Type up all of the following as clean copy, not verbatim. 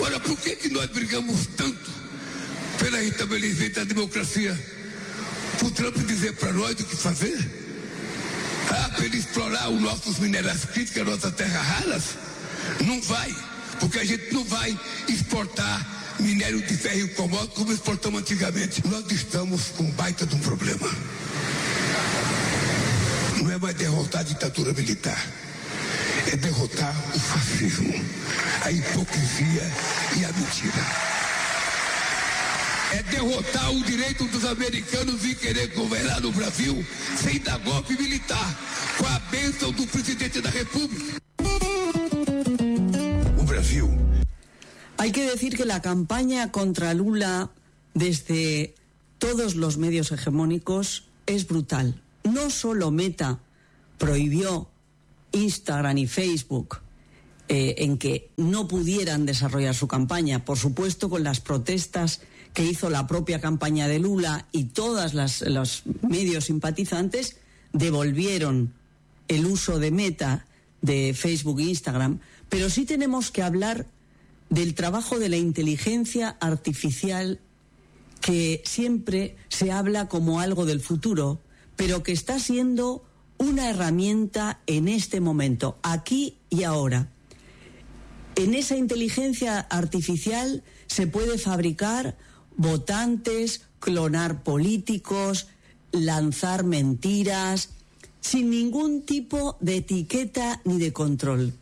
Ora, por que nós brigamos tanto pelo restabelecimento da democracia? Para o Trump dizer para nós o que fazer? Para ele explorar os nossos minerais críticos, as nossas terras raras? Não vai, porque a gente não vai exportar minério de ferro e commodities como exportamos antigamente. Nós estamos com um baita de um problema. Não é mais derrotar a ditadura militar, é derrotar o fascismo, a hipocrisia e a mentira. É derrotar o direito dos americanos de querer governar no Brasil sem dar golpe militar, com a bênção do presidente da República. O Brasil. Hay que decir que la campaña contra Lula desde todos los medios hegemónicos es brutal. No solo Meta prohibió Instagram y Facebook en que no pudieran desarrollar su campaña, por supuesto con las protestas que hizo la propia campaña de Lula, y todos los medios simpatizantes devolvieron el uso de Meta, de Facebook e Instagram, pero sí tenemos que hablar del trabajo de la inteligencia artificial, que siempre se habla como algo del futuro, pero que está siendo una herramienta en este momento, aquí y ahora. En esa inteligencia artificial se puede fabricar votantes, clonar políticos, lanzar mentiras, sin ningún tipo de etiqueta ni de control.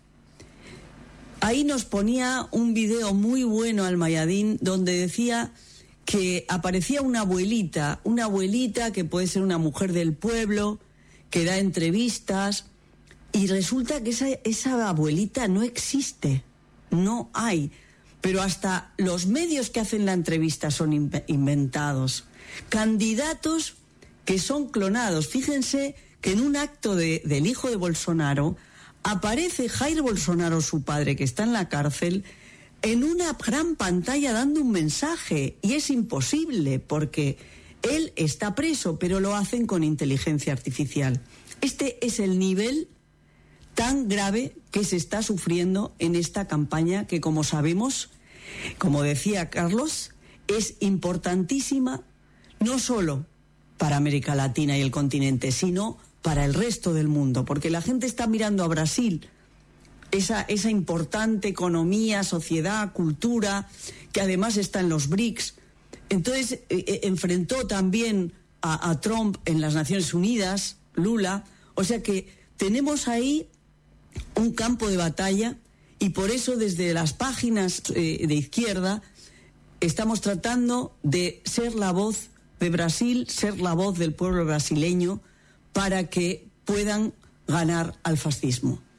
Ahí nos ponía un video muy bueno al Mayadín, donde decía que aparecía una abuelita que puede ser una mujer del pueblo, que da entrevistas, y resulta que esa abuelita no existe, no hay. Pero hasta los medios que hacen la entrevista son inventados. Candidatos que son clonados. Fíjense que en un acto del hijo de Bolsonaro aparece Jair Bolsonaro, su padre, que está en la cárcel, en una gran pantalla dando un mensaje. Y es imposible porque él está preso, pero lo hacen con inteligencia artificial. Este es el nivel tan grave que se está sufriendo en esta campaña, que, como sabemos, como decía Carlos, es importantísima no solo para América Latina y el continente, sino para el resto del mundo, porque la gente está mirando a Brasil, esa importante economía, sociedad, cultura, que además está en los BRICS. Entonces enfrentó también a Trump en las Naciones Unidas, Lula, o sea que tenemos ahí un campo de batalla, y por eso desde las páginas de izquierda estamos tratando de ser la voz de Brasil, ser la voz del pueblo brasileño, para que puedan ganar al fascismo.